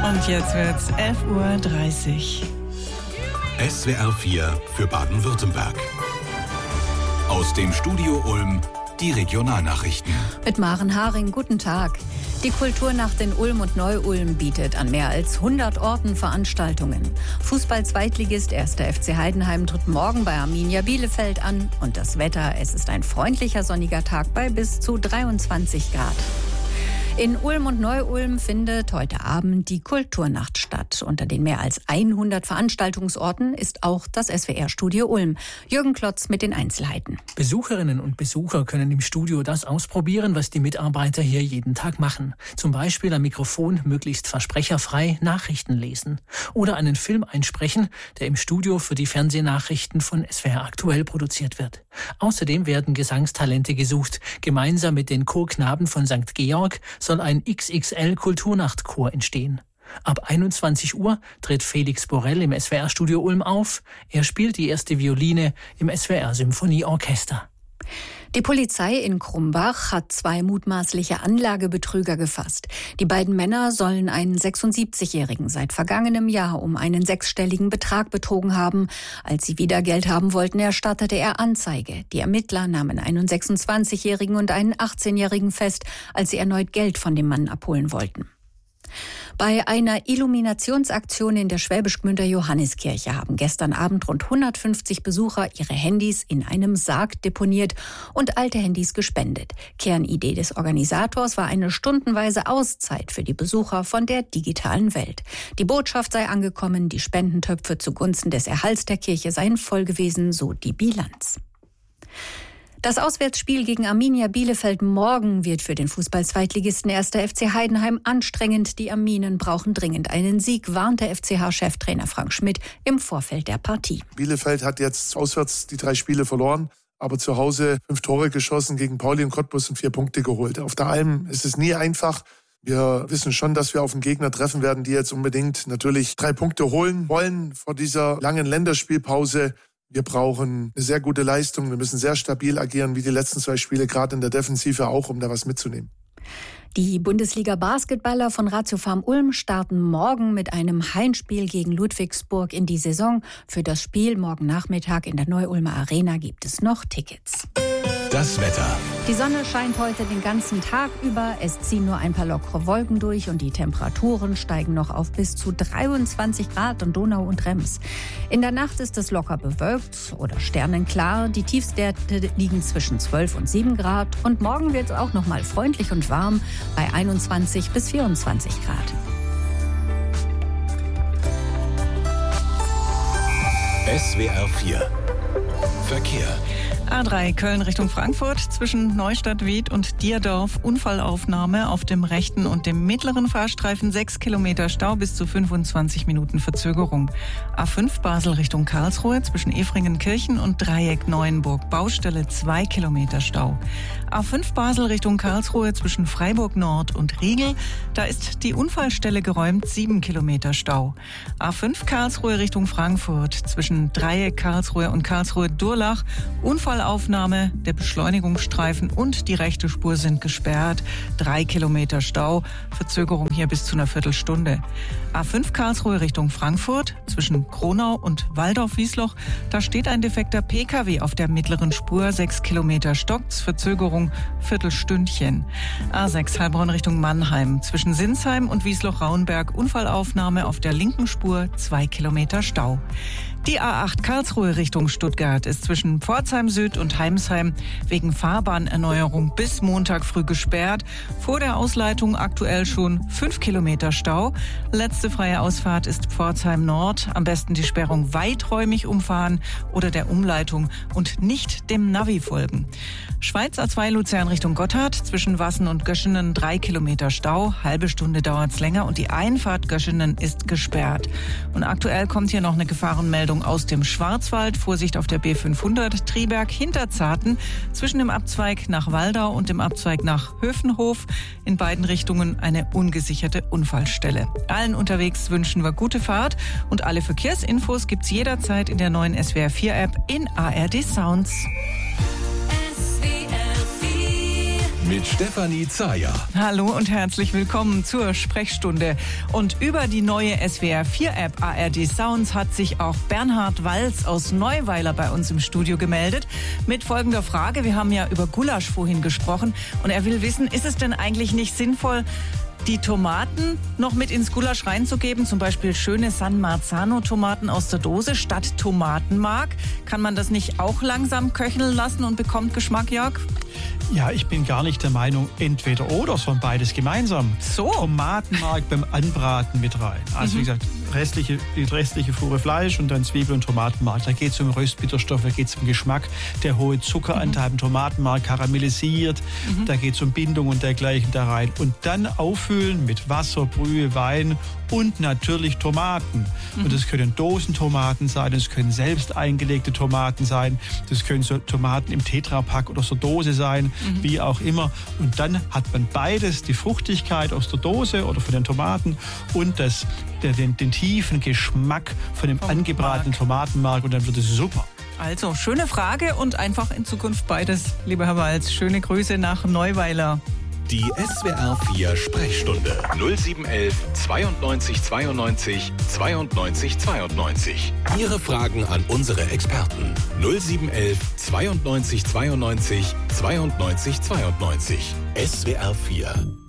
Und jetzt wird's 11:30 Uhr. SWR 4 für Baden-Württemberg. Aus dem Studio Ulm die Regionalnachrichten. Mit Maren Haring, guten Tag. Die Kulturnacht in Ulm und Neu-Ulm bietet an mehr als 100 Orten Veranstaltungen. Fußball-Zweitligist 1. FC Heidenheim tritt morgen bei Arminia Bielefeld an. Und das Wetter, es ist ein freundlicher sonniger Tag bei bis zu 23 Grad. In Ulm und Neu-Ulm findet heute Abend die Kulturnacht statt. Unter den mehr als 100 Veranstaltungsorten ist auch das SWR-Studio Ulm. Jürgen Klotz mit den Einzelheiten. Besucherinnen und Besucher können im Studio das ausprobieren, was die Mitarbeiter hier jeden Tag machen. Zum Beispiel am Mikrofon möglichst versprecherfrei Nachrichten lesen. Oder einen Film einsprechen, der im Studio für die Fernsehnachrichten von SWR aktuell produziert wird. Außerdem werden Gesangstalente gesucht. Gemeinsam mit den Chorknaben von St. Georg soll ein XXL-Kulturnachtchor entstehen. Ab 21 Uhr tritt Felix Borell im SWR-Studio Ulm auf. Er spielt die erste Violine im SWR-Symphonieorchester. Die Polizei in Krumbach hat 2 mutmaßliche Anlagebetrüger gefasst. Die beiden Männer sollen einen 76-Jährigen seit vergangenem Jahr um einen 6-stelligen Betrag betrogen haben. Als sie wieder Geld haben wollten, erstattete er Anzeige. Die Ermittler nahmen einen 26-Jährigen und einen 18-Jährigen fest, als sie erneut Geld von dem Mann abholen wollten. Bei einer Illuminationsaktion in der Schwäbisch Gmünder Johanniskirche haben gestern Abend rund 150 Besucher ihre Handys in einem Sarg deponiert und alte Handys gespendet. Kernidee des Organisators war eine stundenweise Auszeit für die Besucher von der digitalen Welt. Die Botschaft sei angekommen, die Spendentöpfe zugunsten des Erhalts der Kirche seien voll gewesen, so die Bilanz. Das Auswärtsspiel gegen Arminia Bielefeld morgen wird für den Fußball-Zweitligisten 1. FC Heidenheim anstrengend. Die Arminen brauchen dringend einen Sieg, warnt der FCH-Cheftrainer Frank Schmidt im Vorfeld der Partie. Bielefeld hat jetzt auswärts die 3 Spiele verloren, aber zu Hause 5 Tore geschossen gegen Pauli und Cottbus und 4 Punkte geholt. Auf der Alm ist es nie einfach. Wir wissen schon, dass wir auf einen Gegner treffen werden, die jetzt unbedingt natürlich 3 Punkte holen wollen vor dieser langen Länderspielpause. Wir brauchen eine sehr gute Leistung. Wir müssen sehr stabil agieren, wie die letzten 2 Spiele, gerade in der Defensive auch, um da was mitzunehmen. Die Bundesliga-Basketballer von Ratiofarm Ulm starten morgen mit einem Heimspiel gegen Ludwigsburg in die Saison. Für das Spiel morgen Nachmittag in der Neu-Ulmer Arena gibt es noch Tickets. Das Wetter. Die Sonne scheint heute den ganzen Tag über. Es ziehen nur ein paar lockere Wolken durch und die Temperaturen steigen noch auf bis zu 23 Grad in Donau und Rems. In der Nacht ist es locker bewölkt oder sternenklar. Die Tiefstwerte liegen zwischen 12 und 7 Grad. Und morgen wird es auch noch mal freundlich und warm bei 21 bis 24 Grad. SWR 4 Verkehr. A3 Köln Richtung Frankfurt zwischen Neustadt-Wied und Dierdorf. Unfallaufnahme auf dem rechten und dem mittleren Fahrstreifen. 6 Kilometer Stau bis zu 25 Minuten Verzögerung. A5 Basel Richtung Karlsruhe zwischen Efringen-Kirchen und Dreieck Neuenburg. Baustelle 2 Kilometer Stau. A5 Basel Richtung Karlsruhe zwischen Freiburg Nord und Riegel. Da ist die Unfallstelle geräumt. 7 Kilometer Stau. A5 Karlsruhe Richtung Frankfurt zwischen Dreieck Karlsruhe und Karlsruhe-Durlach. Unfallaufnahme, der Beschleunigungsstreifen und die rechte Spur sind gesperrt. 3 Kilometer Stau, Verzögerung hier bis zu einer Viertelstunde. A5 Karlsruhe Richtung Frankfurt zwischen Kronau und Walldorf-Wiesloch. Da steht ein defekter Pkw auf der mittleren Spur. 6 Kilometer stockt's, Verzögerung Viertelstündchen. A6 Heilbronn Richtung Mannheim zwischen Sinsheim und Wiesloch-Rauenberg. Unfallaufnahme auf der linken Spur. 2 Kilometer Stau. Die A8 Karlsruhe Richtung Stuttgart ist zwischen Pforzheim Süd und Heimsheim wegen Fahrbahnerneuerung bis Montag früh gesperrt. Vor der Ausleitung aktuell schon 5 Kilometer Stau. Letzte freie Ausfahrt ist Pforzheim Nord. Am besten die Sperrung weiträumig umfahren oder der Umleitung und nicht dem Navi folgen. Schweiz A2 Luzern Richtung Gotthard zwischen Wassen und Göschenen 3 Kilometer Stau. Halbe Stunde dauert's länger und die Einfahrt Göschenen ist gesperrt. Und aktuell kommt hier noch eine Gefahrenmeldung aus dem Schwarzwald. Vorsicht auf der B500 Triberg-Hinterzarten zwischen dem Abzweig nach Waldau und dem Abzweig nach Höfenhof. In beiden Richtungen eine ungesicherte Unfallstelle. Allen unterwegs wünschen wir gute Fahrt und alle Verkehrsinfos gibt's jederzeit in der neuen SWR 4 App in ARD Sounds. SWR 4 mit Stefanie Zayer. Hallo und herzlich willkommen zur Sprechstunde. Und über die neue SWR4-App ARD Sounds hat sich auch Bernhard Walz aus Neuweiler bei uns im Studio gemeldet mit folgender Frage. Wir haben ja über Gulasch vorhin gesprochen und er will wissen, ist es denn eigentlich nicht sinnvoll, die Tomaten noch mit ins Gulasch reinzugeben, zum Beispiel schöne San Marzano-Tomaten aus der Dose statt Tomatenmark? Kann man das nicht auch langsam köcheln lassen und bekommt Geschmack, Jörg? Ja, ich bin gar nicht der Meinung, entweder oder, sondern beides gemeinsam. So. Tomatenmark beim Anbraten mit rein. Also wie gesagt, die restliche Fuhre Fleisch und dann Zwiebel und Tomatenmark. Da geht es um Röstbitterstoffe, da geht es um Geschmack. Der hohe Zuckeranteil im Tomatenmark karamellisiert. Da geht es um Bindung und dergleichen da rein. Und dann auffüllen mit Wasser, Brühe, Wein und natürlich Tomaten. Und das können Dosentomaten sein, das können selbst eingelegte Tomaten sein, das können so Tomaten im Tetrapack oder so Dose sein, wie auch immer. Und dann hat man beides, die Fruchtigkeit aus der Dose oder von den Tomaten und den tiefen Geschmack von dem angebratenen Tomatenmark und dann wird es super. Also, schöne Frage und einfach in Zukunft beides, lieber Herr Walz. Schöne Grüße nach Neuweiler. Die SWR4 Sprechstunde 0711 92 92 92 92. Ihre Fragen an unsere Experten 0711 92 92 92 92. SWR4